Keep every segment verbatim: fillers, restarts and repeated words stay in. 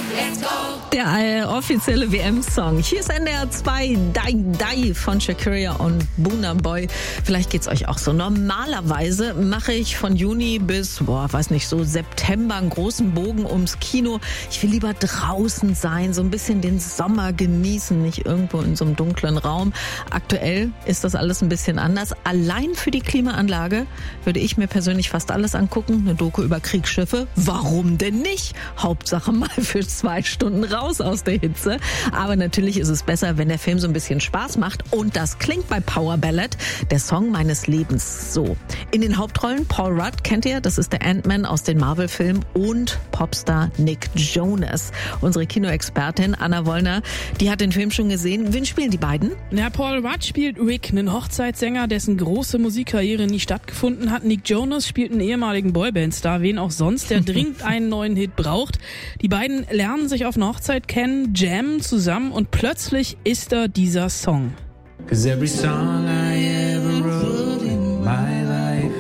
Der äh, offizielle W M-Song. Hier ist N D R zwei, Die Die von Shakira und Burna Boy. Vielleicht geht's euch auch so. Normalerweise mache ich von Juni bis, boah, weiß nicht, so September einen großen Bogen ums Kino. Ich will lieber draußen sein, so ein bisschen den Sommer genießen, nicht irgendwo in so einem dunklen Raum. Aktuell ist das alles ein bisschen anders. Allein für die Klimaanlage würde ich mir persönlich fast alles angucken. Eine Doku über Kriegsschiffe. Warum denn nicht? Hauptsache mal für zwei Stunden raus aus der Hitze. Aber natürlich ist es besser, wenn der Film so ein bisschen Spaß macht. Und das klingt bei Power Ballad, der Song meines Lebens, so. In den Hauptrollen Paul Rudd, kennt ihr? Das ist der Ant-Man aus den Marvel-Filmen, und Popstar Nick Jonas. Unsere Kinoexpertin Anna Wollner, die hat den Film schon gesehen. Wen spielen die beiden? Ja, Paul Rudd spielt Rick, einen Hochzeitssänger, dessen große Musikkarriere nie stattgefunden hat. Nick Jonas spielt einen ehemaligen Boyband-Star, wen auch sonst, der dringend einen neuen Hit braucht. Die beiden lernen sich auf einer Hochzeit kennen, jammen zusammen und plötzlich ist da dieser Song. Cause every song I ever wrote in my life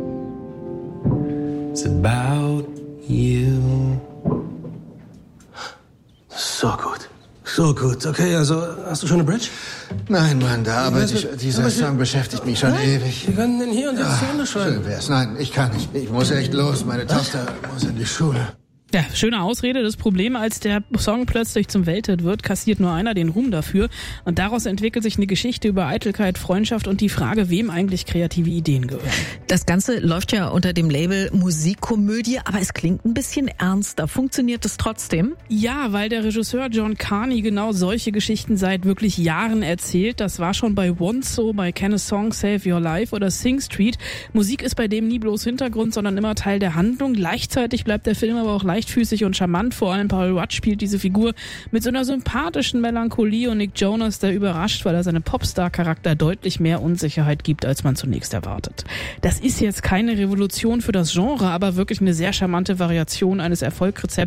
is about you. So gut. So gut. Okay, also hast du schon eine Bridge? Nein, Mann, da arbeite ich. Dieser aber Song beschäftigt mich schon Nein, ewig. Wir können den hier und jetzt zu Ende schreiben. Schön wär's. Nein, ich kann nicht. Ich muss echt los. Meine Tochter muss in die Schule. Ja, schöne Ausrede. Das Problem, als der Song plötzlich zum Welthit wird, kassiert nur einer den Ruhm dafür. Und daraus entwickelt sich eine Geschichte über Eitelkeit, Freundschaft und die Frage, wem eigentlich kreative Ideen gehören. Das Ganze läuft ja unter dem Label Musikkomödie, aber es klingt ein bisschen ernster. Funktioniert es trotzdem? Ja, weil der Regisseur John Carney genau solche Geschichten seit wirklich Jahren erzählt. Das war schon bei Once so, bei Can a Song Save Your Life oder Sing Street. Musik ist bei dem nie bloß Hintergrund, sondern immer Teil der Handlung. Gleichzeitig bleibt der Film aber auch leicht leichtfüßig und charmant. Vor allem Paul Rudd spielt diese Figur mit so einer sympathischen Melancholie und Nick Jonas, der überrascht, weil er seinem Popstar-Charakter deutlich mehr Unsicherheit gibt, als man zunächst erwartet. Das ist jetzt keine Revolution für das Genre, aber wirklich eine sehr charmante Variation eines Erfolgsrezepts,